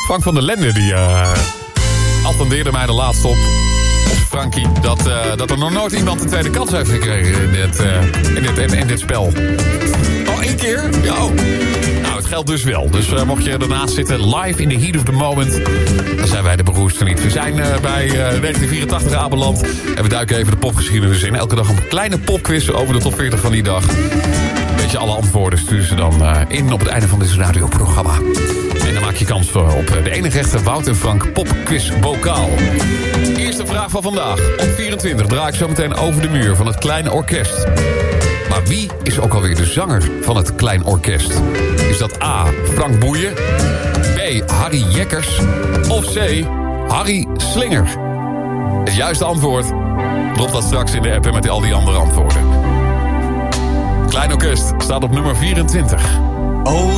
Frank van der Lende die attendeerde mij de laatst op. Frankie, dat er nog nooit iemand een tweede kans heeft gekregen in dit spel. Oh, 1 keer? Ja. Nou, het geldt dus wel. Dus mocht je ernaast zitten, live in the heat of the moment, dan zijn wij de beroerdste niet. We zijn bij 1984 aanbeland en we duiken even de popgeschiedenis in. Elke dag een kleine popquiz over de top 40 van die dag. Weet je, alle antwoorden sturen ze dan in op het einde van dit radioprogramma. En dan maak je kans op de enige echte Wout en Frank popquiz bokaal. Eerste vraag van vandaag. Op 24 draai ik zo meteen over de muur van het Klein Orkest. Maar wie is ook alweer de zanger van het Klein Orkest? Is dat A, Frank Boeien, B, Harry Jekkers of C, Harry Slinger? Het juiste antwoord, drop dat straks in de app met al die andere antwoorden. Klein Orkest staat op nummer 24. Oh,